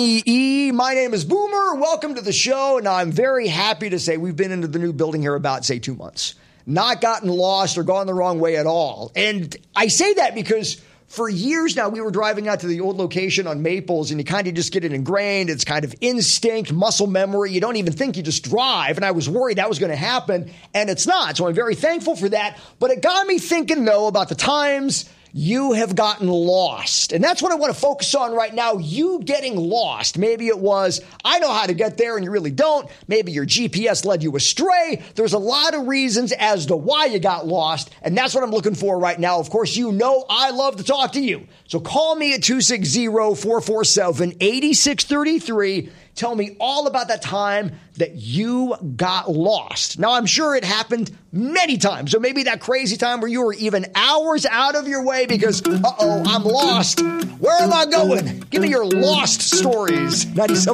My name is Boomer. Welcome to the show. And I'm very happy to say we've been into the new building here about, say, 2 months. Not gotten lost or gone the wrong way at all. And I say that because for years now, we were driving out to the old location on Maples, and you kind of just get it ingrained. It's kind of instinct, muscle memory. You don't even think, you just drive. And I was worried that was going to happen, and it's not. So I'm very thankful for that. But it got me thinking, though, about the times you have gotten lost. And that's what I want to focus on right now. You getting lost. Maybe it was, I know how to get there and you really don't. Maybe your GPS led you astray. There's a lot of reasons as to why you got lost. And that's what I'm looking for right now. Of course, you know I love to talk to you. So call me at 260-447-8633. Tell me all about that time that you got lost. Now, I'm sure it happened many times. So maybe that crazy time where you were even hours out of your way because, I'm lost. Where am I going? Give me your lost stories. 97.